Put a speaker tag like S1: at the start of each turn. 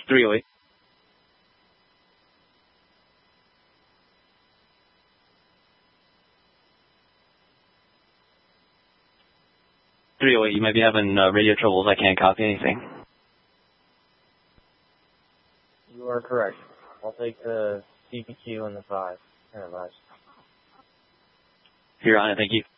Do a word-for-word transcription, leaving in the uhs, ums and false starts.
S1: three oh eight. three oh eight, you might be having uh, radio troubles. I can't copy anything.
S2: You are correct. I'll take the C P Q and the five. Kind of nice.
S1: You're on it, thank you.